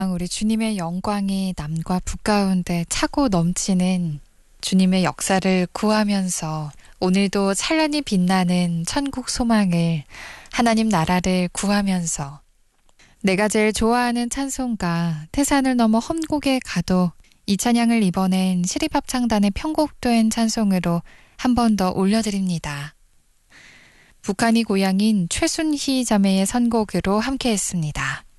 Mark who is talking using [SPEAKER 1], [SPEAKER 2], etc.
[SPEAKER 1] 우리 주님의 영광이 남과 북 가운데 차고 넘치는 주님의 역사를 구하면서 오늘도 찬란히 빛나는 천국 소망을 하나님 나라를 구하면서 내가 제일 좋아하는 찬송가 태산을 넘어 험곡에 가도 이 찬양을 이번엔 시립합창단의 편곡된 찬송으로 한 번 더 올려드립니다. 북한이 고향인 최순희 자매의 선곡으로 함께했습니다.